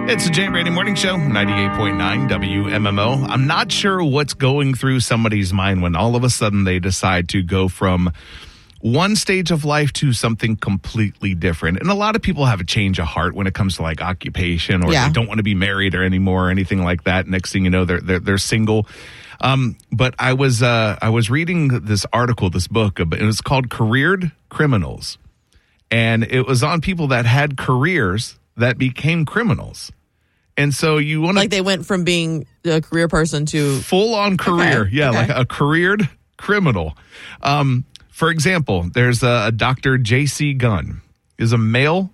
It's the Jay and Brady Morning Show, 98.9 WMMO. I'm not sure what's going through somebody's mind when all of a sudden they decide to go from one stage of life to something completely different. And a lot of people have a change of heart when it comes to like occupation, or they don't want to be married or anymore or anything like that. Next thing you know, they're single. But I was reading this article, this book, it was called Careered Criminals. And it was on people that had careers that became criminals. And so you want to... Like they went from being a career person to... Full-on career. Okay. Yeah, like a careered criminal. For example, there's a Dr. J.C. Gunn. Is a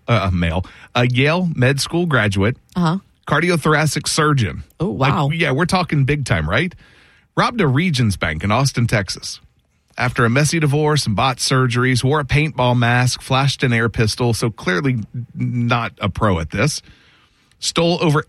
Yale med school graduate, cardiothoracic surgeon. Oh, wow. Like, we're talking big time, right? Robbed a Regions Bank in Austin, Texas. After a messy divorce and botched surgeries, wore a paintball mask, flashed an air pistol, so clearly not a pro at this. Stole over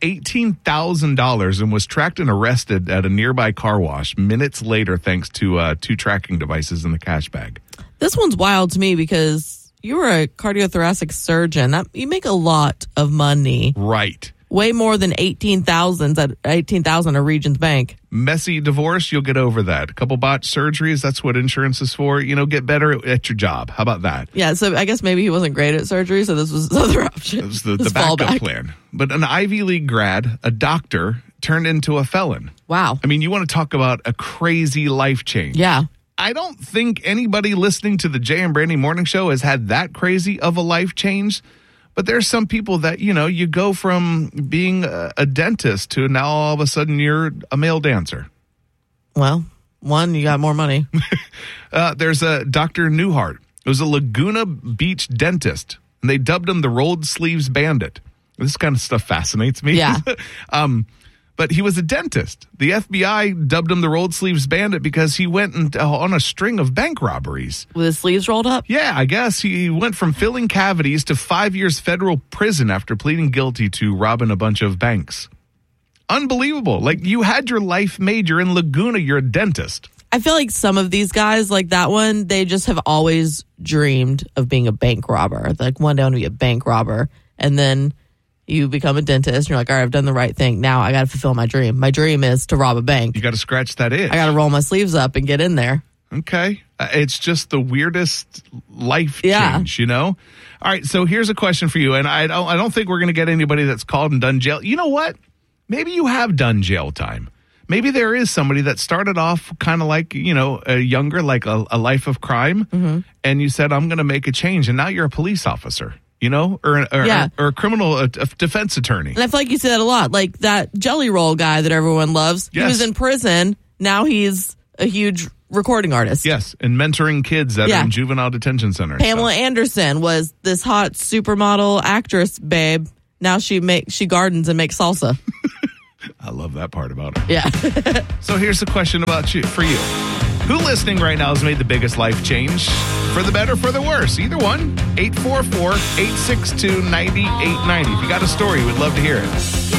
$18,000 and was tracked and arrested at a nearby car wash minutes later thanks to two tracking devices in the cash bag. This one's wild to me because you were a cardiothoracic surgeon. You make a lot of money. Right. Way more than $18,000 at Regions Bank. Messy divorce, you'll get over that. A couple botched surgeries, that's what insurance is for. You know, get better at your job. How about that? Yeah, so I guess maybe he wasn't great at surgery, so this was the other option. It was the backup plan. But an Ivy League grad, a doctor, turned into a felon. Wow. I mean, you want to talk about a crazy life change. Yeah. I don't think anybody listening to the Jay and Brandy Morning Show has had that crazy of a life change. But there's some people that, you know, you go from being a dentist to now all of a sudden you're a male dancer. Well, you got more money. There's a Dr. Newhart. It was a Laguna Beach dentist, and they dubbed him the Rolled Sleeves Bandit. This kind of stuff fascinates me. Yeah. But he was a dentist. The FBI dubbed him the Rolled Sleeves Bandit because he went on a string of bank robberies. With his sleeves rolled up? Yeah, I guess. He went from filling cavities to 5 years federal prison after pleading guilty to robbing a bunch of banks. Unbelievable. Like, you had your life made. You're in Laguna. You're a dentist. I feel like some of these guys, like that one, they just have always dreamed of being a bank robber. Like, one day I want to be a bank robber. And then you become a dentist, and you're like, all right, I've done the right thing. Now I got to fulfill my dream. My dream is to rob a bank. You got to scratch that itch. I got to roll my sleeves up and get in there. Okay. It's just the weirdest life change, you know? All right, so here's a question for you, and I don't think we're going to get anybody that's called and done jail. You know what? Maybe you have done jail time. Maybe there is somebody that started off kind of like, you know, younger, like a life of crime, and you said, I'm going to make a change, and now you're a police officer. You know, or a criminal defense attorney. And I feel like you say that a lot. Like that Jelly Roll guy that everyone loves. Yes. He was in prison. Now he's a huge recording artist. Yes, and mentoring kids that are in juvenile detention centers. Pamela Anderson was this hot supermodel actress babe. Now she gardens and makes salsa. I love that part about her. Yeah. So here's the question for you. Who listening right now has made the biggest life change? For the better, for the worse? Either one. 844-862-9890. If you got a story, we'd love to hear it.